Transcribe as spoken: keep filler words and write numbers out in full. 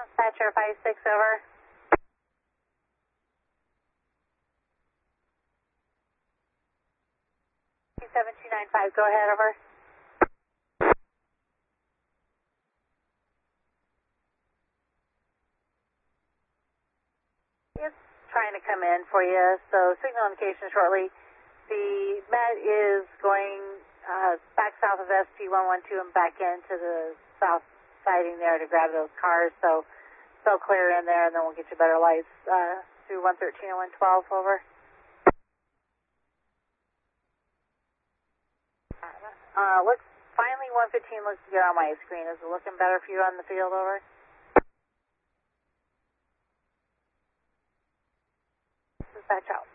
Dispatcher five six, over. two seven two nine five, go ahead, over. It's trying to come in for you, so signal indication shortly. The Met is going uh, back south of S P one one two and back into the south siding there to grab those cars, so they'll clear in there and then we'll get you better lights uh, through one thirteen and one twelve, over. Uh, looks, finally one fifteen looks good on my screen. Is it looking better for you on the field, over? Dispatch out.